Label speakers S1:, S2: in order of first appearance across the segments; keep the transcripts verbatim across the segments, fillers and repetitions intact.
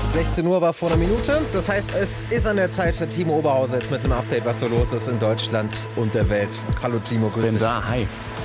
S1: sechzehn Uhr war vor einer Minute. Das heißt, es ist an der Zeit für Timo Oberhauser jetzt mit einem Update, was so los ist in Deutschland und der Welt. Hallo Timo, grüß dich.
S2: Bin da, hi.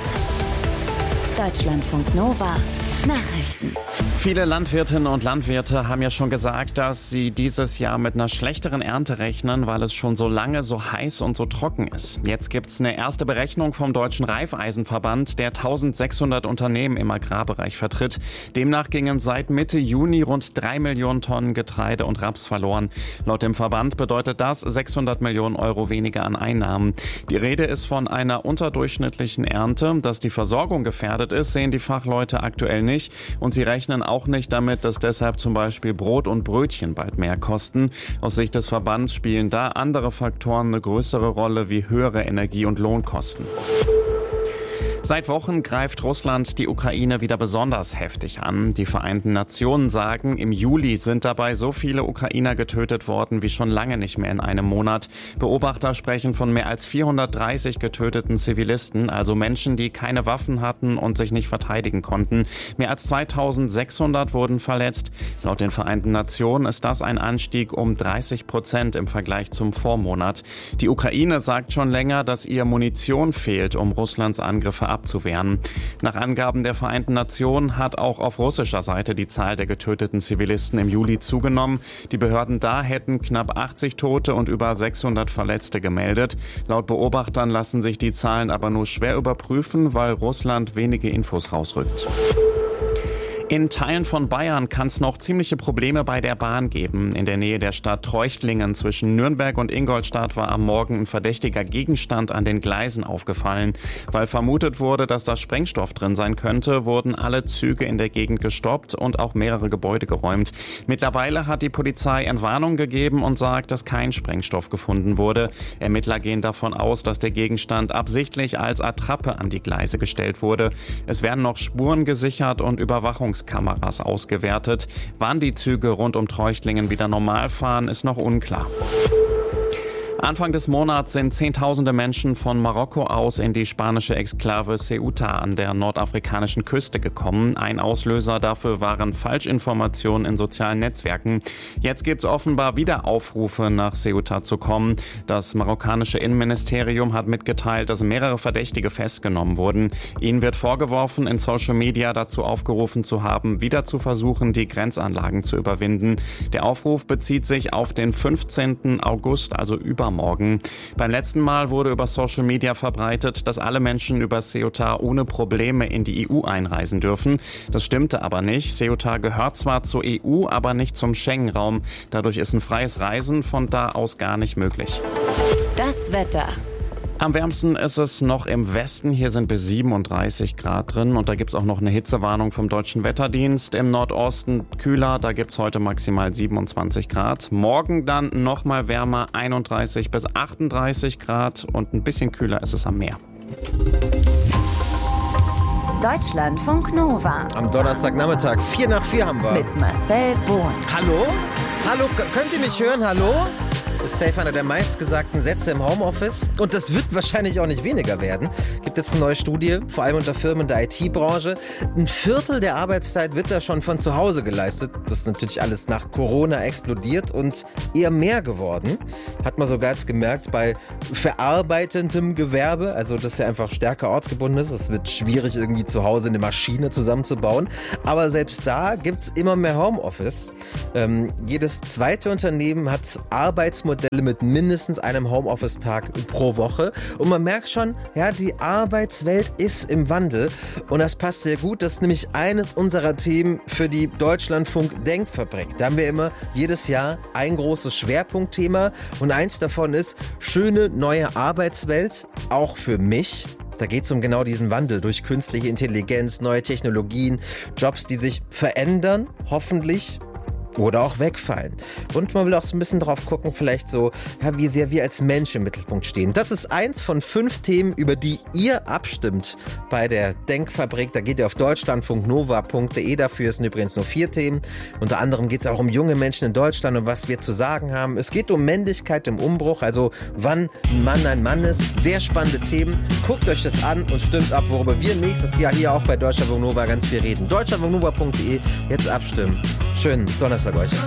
S3: Deutschlandfunk Nova. Nachrichten.
S2: Viele Landwirtinnen und Landwirte haben ja schon gesagt, dass sie dieses Jahr mit einer schlechteren Ernte rechnen, weil es schon so lange so heiß und so trocken ist. Jetzt gibt's eine erste Berechnung vom Deutschen Raiffeisenverband, der eintausendsechshundert Unternehmen im Agrarbereich vertritt. Demnach gingen seit Mitte Juni rund drei Millionen Tonnen Getreide und Raps verloren. Laut dem Verband bedeutet das sechshundert Millionen Euro weniger an Einnahmen. Die Rede ist von einer unterdurchschnittlichen Ernte. Dass die Versorgung gefährdet ist, sehen die Fachleute aktuell nicht. Und sie rechnen auch nicht damit, dass deshalb zum Beispiel Brot und Brötchen bald mehr kosten. Aus Sicht des Verbands spielen da andere Faktoren eine größere Rolle wie höhere Energie- und Lohnkosten. Seit Wochen greift Russland die Ukraine wieder besonders heftig an. Die Vereinten Nationen sagen, im Juli sind dabei so viele Ukrainer getötet worden wie schon lange nicht mehr in einem Monat. Beobachter sprechen von mehr als vierhundertdreißig getöteten Zivilisten, also Menschen, die keine Waffen hatten und sich nicht verteidigen konnten. Mehr als zweitausendsechshundert wurden verletzt. Laut den Vereinten Nationen ist das ein Anstieg um dreißig Prozent im Vergleich zum Vormonat. Die Ukraine sagt schon länger, dass ihr Munition fehlt, um Russlands Angriffe abzuwehren. Nach Angaben der Vereinten Nationen hat auch auf russischer Seite die Zahl der getöteten Zivilisten im Juli zugenommen. Die Behörden da hätten knapp achtzig Tote und über sechshundert Verletzte gemeldet. Laut Beobachtern lassen sich die Zahlen aber nur schwer überprüfen, weil Russland wenige Infos rausrückt. In Teilen von Bayern kann es noch ziemliche Probleme bei der Bahn geben. In der Nähe der Stadt Treuchtlingen zwischen Nürnberg und Ingolstadt war am Morgen ein verdächtiger Gegenstand an den Gleisen aufgefallen. Weil vermutet wurde, dass da Sprengstoff drin sein könnte, wurden alle Züge in der Gegend gestoppt und auch mehrere Gebäude geräumt. Mittlerweile hat die Polizei Entwarnung gegeben und sagt, dass kein Sprengstoff gefunden wurde. Ermittler gehen davon aus, dass der Gegenstand absichtlich als Attrappe an die Gleise gestellt wurde. Es werden noch Spuren gesichert und Überwachungs Kameras ausgewertet. Wann die Züge rund um Treuchtlingen wieder normal fahren, ist noch unklar. Anfang des Monats sind Zehntausende Menschen von Marokko aus in die spanische Exklave Ceuta an der nordafrikanischen Küste gekommen. Ein Auslöser dafür waren Falschinformationen in sozialen Netzwerken. Jetzt gibt es offenbar wieder Aufrufe, nach Ceuta zu kommen. Das marokkanische Innenministerium hat mitgeteilt, dass mehrere Verdächtige festgenommen wurden. Ihnen wird vorgeworfen, in Social Media dazu aufgerufen zu haben, wieder zu versuchen, die Grenzanlagen zu überwinden. Der Aufruf bezieht sich auf den fünfzehnten August, also übermorgen. Morgen. Beim letzten Mal wurde über Social Media verbreitet, dass alle Menschen über Ceuta ohne Probleme in die E U einreisen dürfen. Das stimmte aber nicht. Ceuta gehört zwar zur E U, aber nicht zum Schengen-Raum. Dadurch ist ein freies Reisen von da aus gar nicht möglich.
S3: Das Wetter.
S2: Am wärmsten ist es noch im Westen. Hier sind bis siebenunddreißig Grad drin. Und da gibt es auch noch eine Hitzewarnung vom Deutschen Wetterdienst. Im Nordosten kühler, da gibt es heute maximal siebenundzwanzig Grad. Morgen dann noch mal wärmer, einunddreißig bis achtunddreißig Grad. Und ein bisschen kühler ist es am Meer.
S3: Deutschlandfunk Nova.
S1: Am Donnerstagnachmittag, vier nach vier haben wir.
S3: Mit Marcel Bohn.
S1: Hallo? Hallo, k- könnt ihr mich hören? Hallo? Das ist safe einer der meistgesagten Sätze im Homeoffice. Und das wird wahrscheinlich auch nicht weniger werden. Gibt es eine neue Studie, vor allem unter Firmen der I T-Branche. Ein Viertel der Arbeitszeit wird da schon von zu Hause geleistet. Das ist natürlich alles nach Corona explodiert und eher mehr geworden. Hat man sogar jetzt gemerkt bei verarbeitendem Gewerbe. Also das ja einfach stärker ortsgebunden ist. Es wird schwierig, irgendwie zu Hause eine Maschine zusammenzubauen. Aber selbst da gibt es immer mehr Homeoffice. Ähm, jedes zweite Unternehmen hat Arbeitsmodelle mit mindestens einem Homeoffice-Tag pro Woche. Und man merkt schon, ja, die Arbeitswelt ist im Wandel. Und das passt sehr gut. Das ist nämlich eines unserer Themen für die Deutschlandfunk-Denkfabrik. Da haben wir immer jedes Jahr ein großes Schwerpunktthema. Und eins davon ist schöne neue Arbeitswelt, auch für mich. Da geht es um genau diesen Wandel durch künstliche Intelligenz, neue Technologien, Jobs, die sich verändern, hoffentlich. Oder auch wegfallen. Und man will auch so ein bisschen drauf gucken, vielleicht so, ja, wie sehr wir als Mensch im Mittelpunkt stehen. Das ist eins von fünf Themen, über die ihr abstimmt bei der Denkfabrik. Da geht ihr auf deutschlandfunk nova punkt de. Dafür sind übrigens nur vier Themen. Unter anderem geht es auch um junge Menschen in Deutschland und was wir zu sagen haben. Es geht um Männlichkeit im Umbruch, also wann ein Mann ein Mann ist. Sehr spannende Themen. Guckt euch das an und stimmt ab, worüber wir nächstes Jahr hier auch bei Deutschlandfunk Nova ganz viel reden. deutschlandfunk nova punkt de. Jetzt abstimmen. Schönen Donnerstag euch.